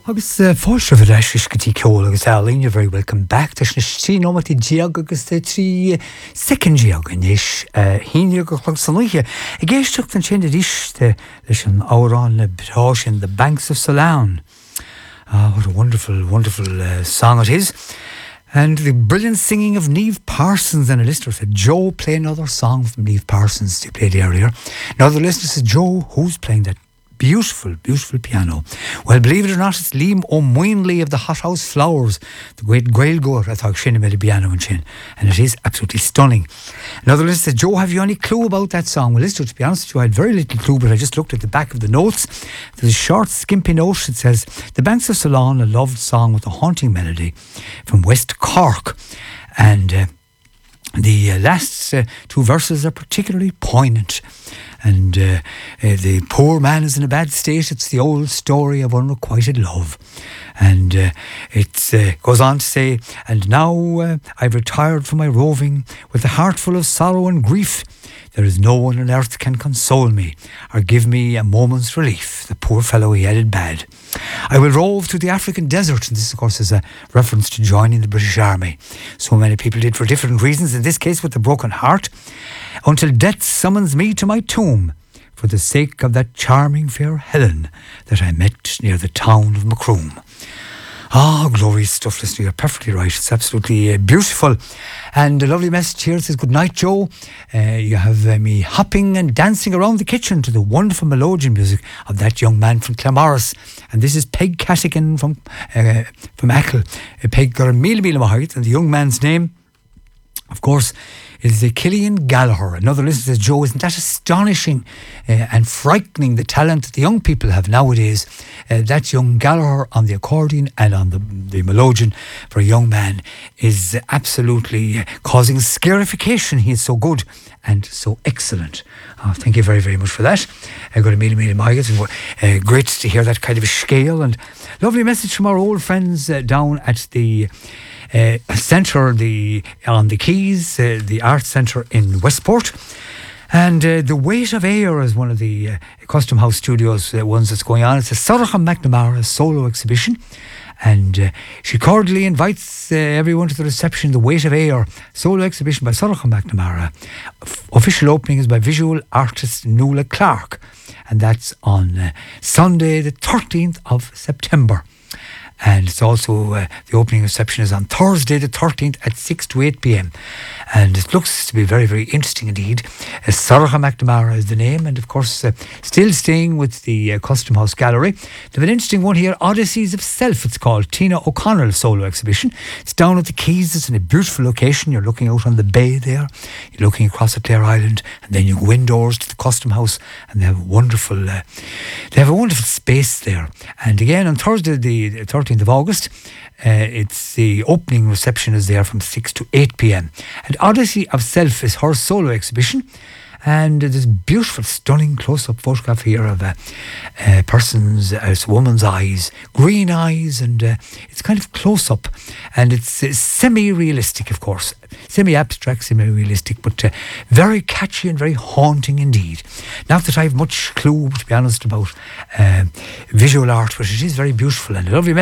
Agus fáilse bh leis gotí ceol agus Alan, you're very welcome back. Teis na trí nómatí diag agus trí second diag inis híine go chlag san luige. I géisteach an sin ríiste leis an árán na Brásin, The Banks of Salown. What a wonderful, wonderful song it is. And the brilliant singing of Niamh Parsons. And a listener said, Joe, play another song from Niamh Parsons you played earlier. Another listener said, Joe, who's playing that beautiful, beautiful piano? Well, believe it or not, it's Liam O'Moynley of the Hothouse Flowers, the great Gaelgore. I thought Shinna made a piano and Shin, and it is absolutely stunning. Another listener said, Joe, have you any clue about that song? Well, listen, to be honest with you, I had very little clue, but I just looked at the back of the notes. There's a short, skimpy note. It says, The Banks of Salown, a loved song with a haunting melody from West Cork. And the last two verses are particularly poignant. And the poor man is in a bad state. It's the old story of unrequited love. And it goes on to say, and now I've retired from my roving with a heart full of sorrow and grief. There is no one on earth can console me or give me a moment's relief. The poor fellow, he had it bad. I will rove to the African desert. And this, of course, is a reference to joining the British Army. So many people did for different reasons, in this case with a broken heart. Until death summons me to my tomb, for the sake of that charming fair Helen that I met near the town of Macroom. Glorious stuff, listener. You're perfectly right. It's absolutely beautiful. And a lovely message here says, good night, Joe. You have me hopping and dancing around the kitchen to the wonderful melodeon music of that young man from Claremorris. And this is Peg Catigan from Achill. Peg got a meal mahait, and the young man's name, of course, is Killian Gallagher. Another listener says, Joe, isn't that astonishing and frightening, the talent that the young people have nowadays? That young Gallagher on the accordion and on the melodeon for a young man is absolutely causing scarification. He is so good and so excellent. Thank you very, very much for that. I got a million miles. Great to hear that kind of a scale. And lovely message from our old friends down at the centre, on the Quays, the Arts Centre in Westport. And The Weight of Air is one of the Custom House Studios ones that's going on. It's a Sorcha McNamara solo exhibition. And she cordially invites everyone to the reception, The Weight of Air solo exhibition by Sorcha McNamara. Official opening is by visual artist Nuala Clark. And that's on Sunday the 13th of September. And it's also, the opening reception is on Thursday the 13th at 6 to 8 p.m. And it looks to be very, very interesting indeed. Sorcha McNamara is the name, and of course, still staying with the Custom House Gallery. They have an interesting one here, Odysseys of Self, it's called. Tina O'Connell solo exhibition. It's down at the Quays. It's in a beautiful location. You're looking out on the bay there. You're looking across at Clare Island, and then you go indoors to the Custom House, and they have a wonderful space there. And again, on Thursday the 13th of August, it's the opening reception is there from 6 to 8 p.m. And Odyssey of Self is her solo exhibition. And there's a beautiful, stunning close-up photograph here of a woman's eyes, green eyes, and it's kind of close-up. And it's semi-realistic, of course. Semi-abstract, semi-realistic, but very catchy and very haunting indeed. Not that I have much clue, to be honest, about visual art, but it is very beautiful and a lovely